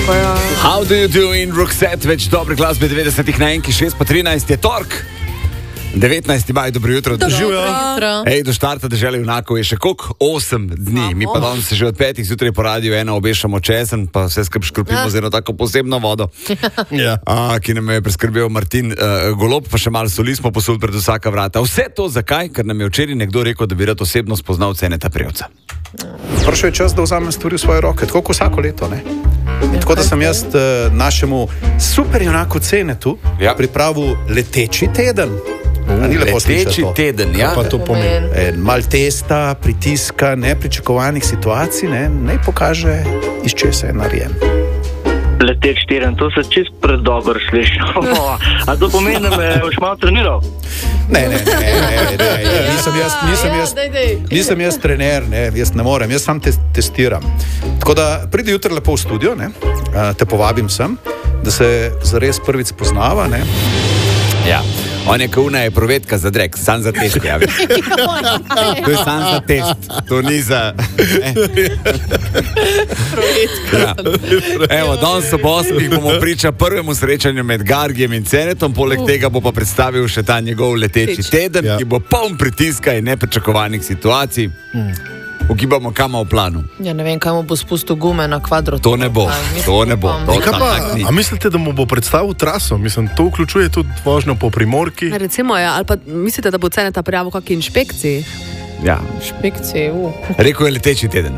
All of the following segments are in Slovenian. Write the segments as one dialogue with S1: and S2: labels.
S1: How do you do in Roxette, več dobrih glasbe 90-ih na enki, 6 pa 13 je tork. 19. maj, dobro jutro. Ej, do štarta dežele junakov je še koliko? 8 dni. Mi pa danes se že od 5 zjutraj po radiju eno obešamo česen, pa vse skrb škrpimo z eno tako posebno vodo, ki nam je preskrbel Martin Golob, pa še malo soli smo posuli pred vsaka vrata. Vse to zakaj? Ker nam je včeraj nekdo rekel, da bi rad osebno spoznal Ceneta Prevca.
S2: Prišel je čas, da vzamem stvari v svoje roke, tako kot vsako leto, ne? Tako da sem jaz našemu super junaku Cenetu pripravil leteči teden.
S1: Leteči teden, ja?
S2: Pa to pomeni malo testa, pritiska, nepričakovanih situacij, ne pokaže, iz česa je narejen.
S3: Leteč teden, to se čist predobro sliši. A to pomeni, da me boš malo treniral?
S2: Ne, nisem jaz trener, jaz ne morem, jaz sam testiram. Tako da pridi jutri lepo v studio, te povabim sem, da se zares prvič spoznava, ne.
S1: Ja. On je kauna je provedka za drek, sam za test, ja. To je sam za test, to ni za... Ja. Evo, danes ob 8 bomo priča prvemu srečanju med Gargijem in Cenetom, poleg tega bo pa predstavil še ta njegov leteči teden, ki bo poln pritiska in nepričakovanih situacij. Ugibamo kama v planu.
S4: Ja, ne vem, kaj mu bo spustil gume na kvadro.
S1: To ne bo.
S5: A mislite, da mu bo predstavil traso? Mislim, to vključuje tudi vožnjo po primorki.
S6: Recimo, ja, ali pa mislite, da bo Ceneta prijavil kakšni inšpekciji?
S1: Ja.
S4: Inšpekcije,
S1: Rekel je leteči teden.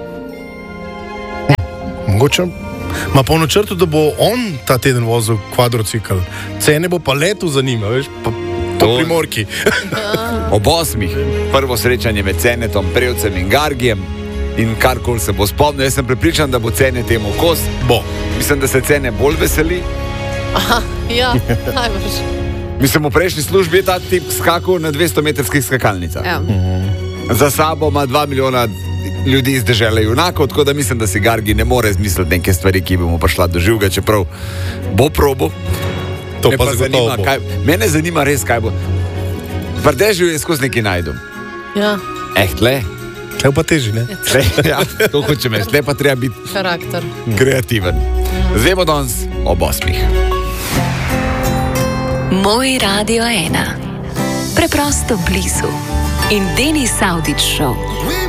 S5: Mogoče ima po načrtu, da bo on ta teden vozil kvadrocikl. Cene bo pa letu za njima, veš, po primorki.
S1: Ob 8. prvo srečanje med Cenetom, Prevcem in Gargijem in karkoli se bo spomnil. Jaz sem prepričan, da bo Cene temu kos.
S5: Bo.
S1: Mislim, da se Cene bolj veseli.
S4: Aha, ja, najbrž.
S1: Mislim, v prejšnji službi je ta tip skakal na 200-metrskih skakalnicah.
S6: Ja.
S1: Za sabo ima 2 milijona ljudi iz dežele junakov, tako da mislim, da si Gargi ne more izmisliti neke stvari, ki bi mu prišla do živega, čeprav bo probo.
S5: To pa zagotovo bo.
S1: Mene zanima res, kaj bo. Prdežil je skozi neki najdu.
S4: Ja.
S1: Tle.
S5: Tle pa teži, ne?
S1: Ja, to hočem reči. Tle pa treba biti
S4: Karakter.
S1: Kreativen. Zdaj bo danes ob 8.
S7: Moj Radio 1. Preprosto blizu. In Denis Avdić Show.